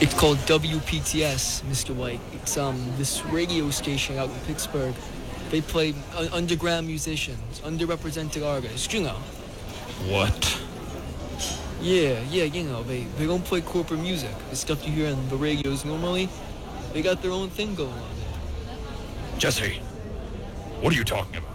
It's called WPTS, Mr. White. It's this radio station out in Pittsburgh. They play underground musicians, underrepresented artists, you know. What? Yeah, you know, they don't play corporate music. The stuff you hear on the radios normally. They got their own thing going on there. Jesse, what are you talking about?